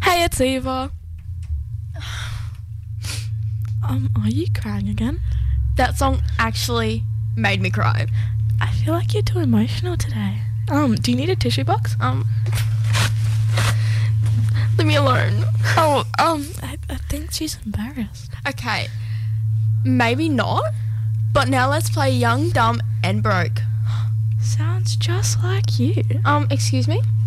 Hey, it's Eva. Are you crying again? That song actually made me cry. I feel like you're too emotional today. Do you need a tissue box? Leave me alone. I think she's embarrassed. Okay, maybe not, but now let's play Young, Dumb and Broke. Sounds just like you. Excuse me?